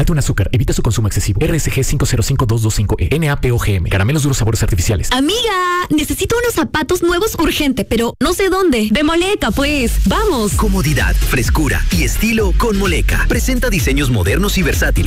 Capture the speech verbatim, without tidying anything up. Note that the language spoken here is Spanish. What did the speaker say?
Falta un azúcar. Evita su consumo excesivo. R S G cinco cero cinco dos dos cinco E. N A P O G M. Caramelos duros sabores artificiales. Amiga, necesito unos zapatos nuevos urgente, pero no sé dónde. De Moleca, pues. ¡Vamos! Comodidad, frescura y estilo con Moleca. Presenta diseños modernos y versátiles